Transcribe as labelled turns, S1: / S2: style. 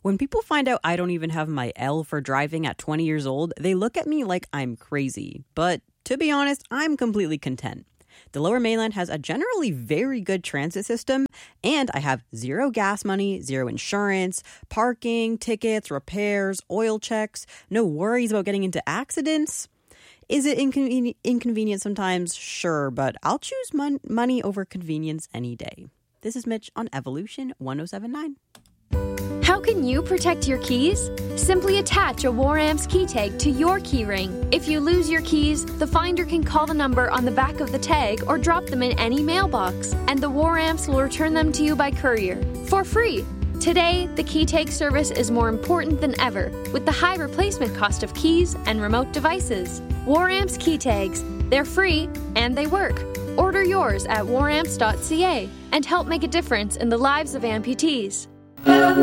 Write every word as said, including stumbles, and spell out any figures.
S1: When people find out I don't even have my L for driving at twenty years old, they look at me like I'm crazy. But to be honest, I'm completely content. The Lower Mainland has a generally very good transit system, and I have zero gas money, zero insurance, parking, tickets, repairs, oil checks, no worries about getting into accidents. Is it inconven- inconvenient sometimes? Sure, but I'll choose mon- money over convenience any day. This is Mitch on Evolution one oh seven point nine.
S2: How can you protect your keys? Simply attach a War Amps key tag to your keyring. If you lose your keys, the finder can call the number on the back of the tag or drop them in any mailbox, and the War Amps will return them to you by courier for free. Today, the key tag service is more important than ever with the high replacement cost of keys and remote devices. War Amps key tags. They're free and they work. Order yours at war amps dot c a and help make a difference in the lives of amputees.